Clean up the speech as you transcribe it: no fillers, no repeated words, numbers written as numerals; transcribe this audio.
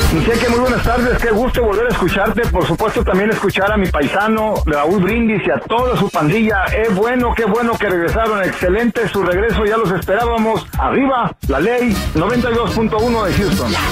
Cheque, muy buenas tardes, qué gusto volver a escucharte, por supuesto también escuchar a mi paisano Raúl Brindis y a toda su pandilla. Qué bueno que regresaron, excelente su regreso, ya los esperábamos. Arriba, la ley 92.1 de Houston.